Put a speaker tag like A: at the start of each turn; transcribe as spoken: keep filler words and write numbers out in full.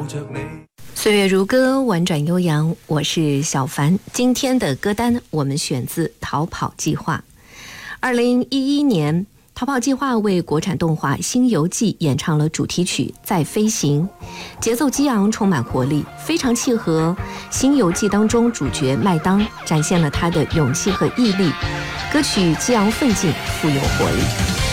A: 着你。
B: 岁月如歌，婉转悠扬，我是小凡。今天的歌单我们选自《逃跑计划》。二零一一年，逃跑计划为国产动画《新游记》演唱了主题曲《在飞行》，节奏激昂，充满活力，非常契合《新游记》当中主角麦当，展现了他的勇气和毅力。歌曲激昂奋进，富有活力。